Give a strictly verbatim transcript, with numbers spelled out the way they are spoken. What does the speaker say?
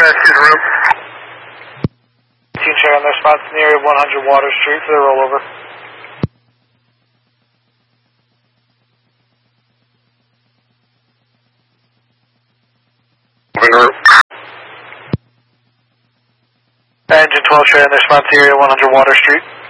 excuse room. eighteen check on their spots in the area of one hundred Water Street for the rollover. Moving route. Engine twelve, share in their spots in the area one hundred Water Street.